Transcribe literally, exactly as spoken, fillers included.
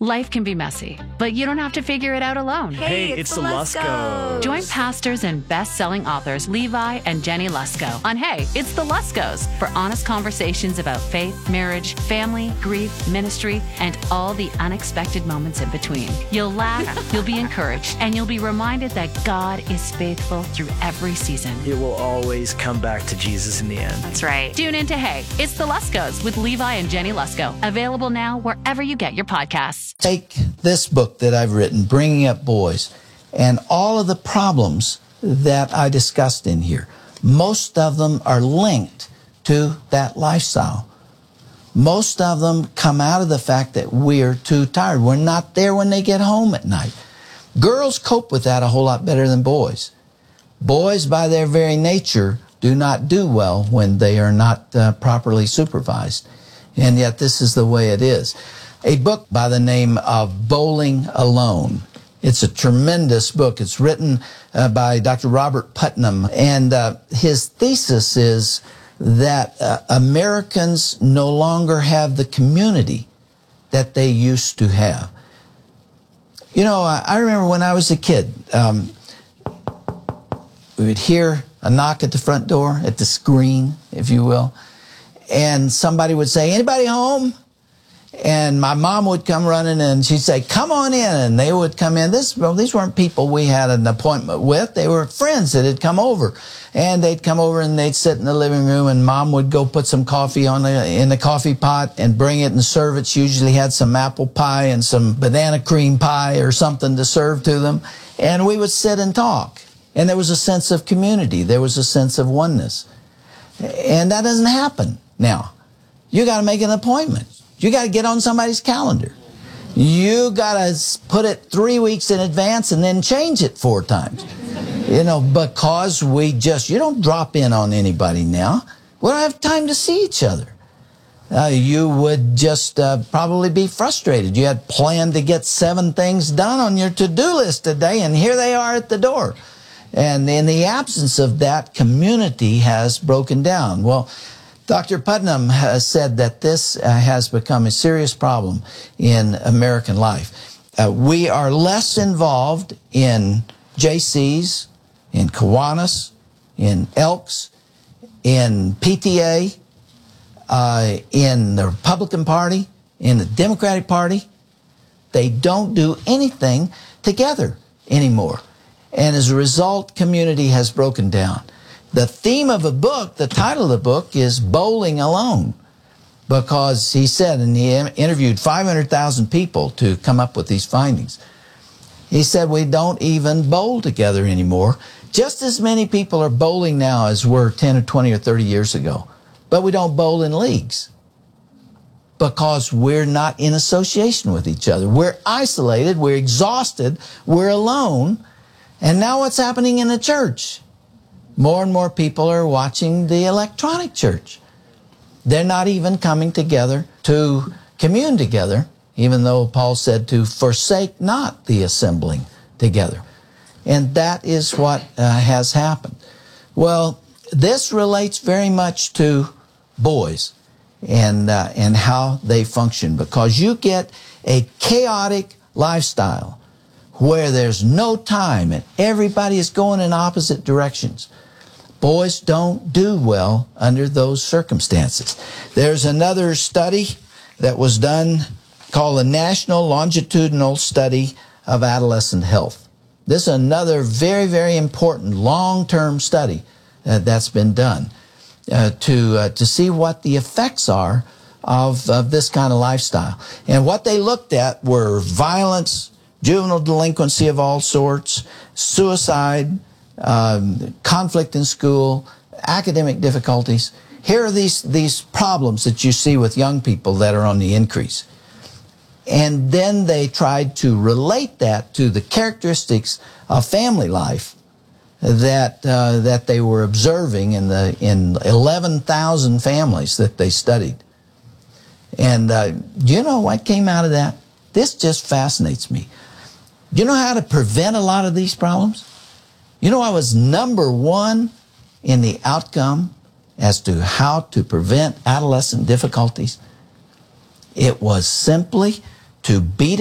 Life can be messy, but you don't have to figure it out alone. Hey, hey it's, it's the Luskos. Join pastors and best-selling authors Levi and Jenny Lusko on Hey, It's the Luskos for honest conversations about faith, marriage, family, grief, ministry, and all the unexpected moments in between. You'll laugh, you'll be encouraged, and you'll be reminded that God is faithful through every season. It will always come back to Jesus in the end. That's right. Tune in to Hey, It's the Luskos with Levi and Jenny Lusko. Available now wherever you get your podcasts. Take this book that I've written, Bringing Up Boys, and all of the problems that I discussed in here. Most of them are linked to that lifestyle. Most of them come out of the fact that we're too tired. We're not there when they get home at night. Girls cope with that a whole lot better than boys. Boys, by their very nature, do not do well when they are not uh, properly supervised. And yet this is the way it is. A book by the name of Bowling Alone. It's a tremendous book. It's written uh, by Doctor Robert Putnam, and uh, his thesis is that uh, Americans no longer have the community that they used to have. You know, I, I remember when I was a kid, um, we would hear a knock at the front door, at the screen, if you will, and somebody would say, "Anybody home?" And my mom would come running and she'd say, "Come on in." And they would come in. This, well, these weren't people we had an appointment with. They were friends that had come over. And they'd come over and they'd sit in the living room, and mom would go put some coffee on the, in the coffee pot and bring it and serve it. She usually had some apple pie and some banana cream pie or something to serve to them. And we would sit and talk. And there was a sense of community. There was a sense of oneness. And that doesn't happen now. You got to make an appointment. You got to get on somebody's calendar. You got to put it three weeks in advance and then change it four times. You know, because we just, you don't drop in on anybody now. We don't have time to see each other. Uh, you would just uh, probably be frustrated. You had planned to get seven things done on your to-do list today, and here they are at the door. And in the absence of that, community has broken down. Well, Doctor Putnam has said that this uh, has become a serious problem in American life. Uh, we are less involved in J Cs, in Kiwanis, in Elks, in P T A, uh, in the Republican Party, in the Democratic Party. They don't do anything together anymore. And as a result, community has broken down. The theme of the book, the title of the book, is Bowling Alone, because he said, and he interviewed five hundred thousand people to come up with these findings. He said, we don't even bowl together anymore. Just as many people are bowling now as were ten or twenty or thirty years ago, but we don't bowl in leagues because we're not in association with each other. We're isolated, we're exhausted, we're alone. And now what's happening in the church? More and more people are watching the electronic church. They're not even coming together to commune together, even though Paul said to forsake not the assembling together. And that is what uh, has happened. Well, this relates very much to boys and, uh, and how they function, because you get a chaotic lifestyle where there's no time and everybody is going in opposite directions. Boys don't do well under those circumstances. There's another study that was done called the National Longitudinal Study of Adolescent Health. This is another very, very important long-term study uh, that's been done uh, to, uh, to see what the effects are of, of this kind of lifestyle. And what they looked at were violence, juvenile delinquency of all sorts, suicide, um, conflict in school, academic difficulties. Here are these, these problems that you see with young people that are on the increase. And then they tried to relate that to the characteristics of family life that, uh, that they were observing in, the, in eleven thousand families that they studied. And uh, do you know what came out of that? This just fascinates me. Do you know how to prevent a lot of these problems? You know, I was number one in the outcome as to how to prevent adolescent difficulties. It was simply to beat